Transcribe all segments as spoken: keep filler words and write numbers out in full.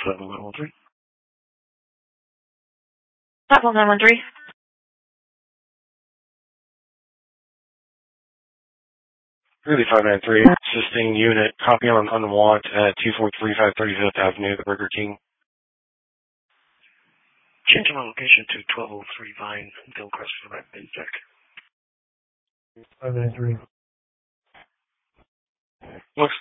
Level nine one three. Level nine one three. Ruby five nine three, assisting unit, copy on unwant at two four three five thirty-fifth Avenue, the Burger King. Change my location to twelve oh three Vine, Gilchrist for that bin check. five nine three. Looks,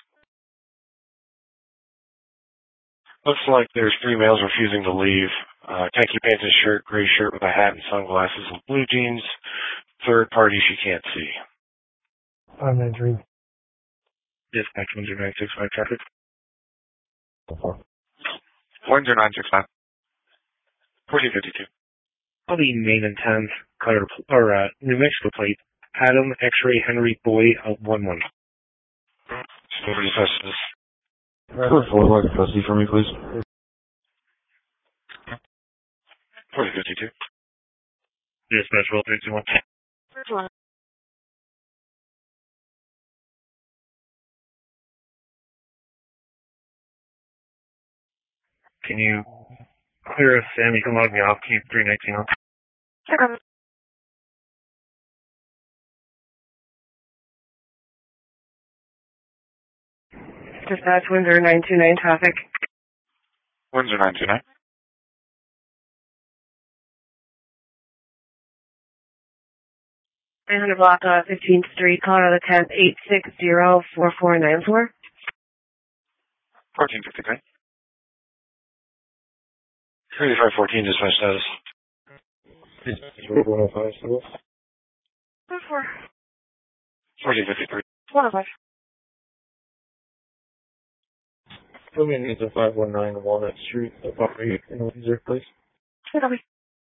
looks like there's three males refusing to leave. Uh, khaki pants and shirt, gray shirt with a hat and sunglasses and blue jeans. Third party she can't see. five nine three. Dispatch one zero nine six five traffic. one zero nine six five. fourteen fifty-two. I'll be Maine and tenth, color, or, uh, New Mexico plate. Adam X-ray Henry Boy, uh, one one. Still pretty fast. Four like trustee for me, please. fourteen fifty-two. Dispatch roll three two one. Can you clear us, Sam? You can log me off. Keep three nineteen on. Okay. Dispatch one zero nine two nine traffic. one zero nine two nine. nine hundred block uh, fifteenth Street, Colorado tenth, eight six zero four four nine four. fourteen fifty-three. thirty-five fourteen, dispatch status. one oh five, so. four. fourteen fifty-three. one oh five. Put me in the five one nine Walnut Street, the property in Windsor, please.